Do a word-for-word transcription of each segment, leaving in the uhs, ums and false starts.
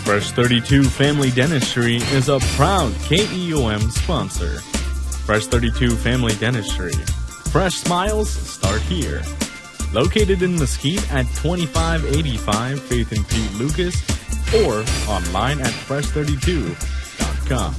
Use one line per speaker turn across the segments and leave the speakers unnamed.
Fresh thirty-two Family Dentistry is a proud K E O M sponsor. Fresh thirty-two Family Dentistry. Fresh smiles start here. Located in Mesquite at twenty-five eighty-five Faith and Pete Lucas or online at fresh thirty-two dot com.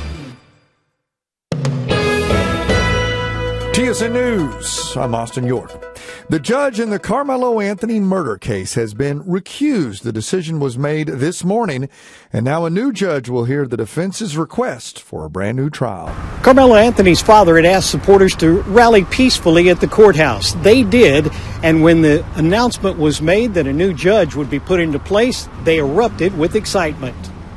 T S N News, I'm Austin York. The judge in the Carmelo Anthony murder case has been recused. The decision was made this morning, and now a new judge will hear the defense's request for a brand new trial.
Carmelo Anthony's father had asked supporters to rally peacefully at the courthouse. They did, and when the announcement was made that a new judge would be put into place, they erupted with excitement.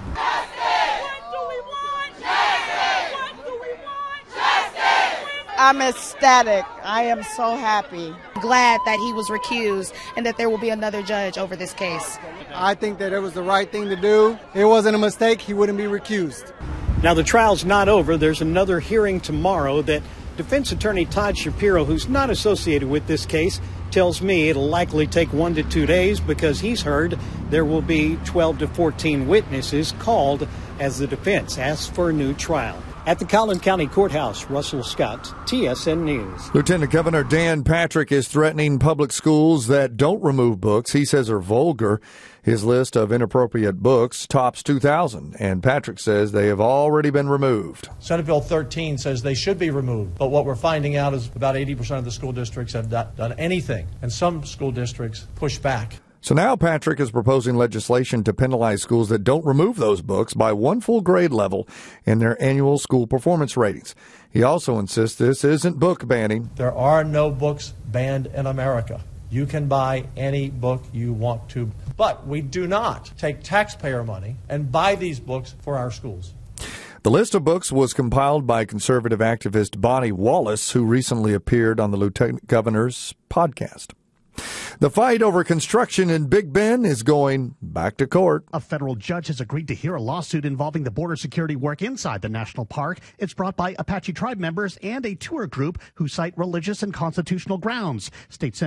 I'm ecstatic. I am so happy.
Glad that he was recused and that there will be another judge over this case.
I think that it was the right thing to do. It wasn't a mistake. He wouldn't be recused.
Now, the trial's not over. There's another hearing tomorrow that defense attorney Todd Shapiro, who's not associated with this case, tells me it'll likely take one to two days because he's heard there will be twelve to fourteen witnesses called as the defense asks for a new trial. At the Collin County Courthouse, Russell Scott, T S N News.
Lieutenant Governor Dan Patrick is threatening public schools that don't remove books he says are vulgar. His list of inappropriate books tops two thousand, and Patrick says they have already been removed.
Senate Bill thirteen says they should be removed, but what we're finding out is about eighty percent of the school districts have not done anything, and some school districts push back.
So now Patrick is proposing legislation to penalize schools that don't remove those books by one full grade level in their annual school performance ratings. He also insists this isn't book banning.
There are no books banned in America. You can buy any book you want to, but we do not take taxpayer money and buy these books for our schools.
The list of books was compiled by conservative activist Bonnie Wallace, who recently appeared on the Lieutenant Governor's podcast. The fight over construction in Big Bend is going back to court.
A federal judge has agreed to hear a lawsuit involving the border security work inside the national park. It's brought by Apache tribe members and a tour group who cite religious and constitutional grounds. State Senator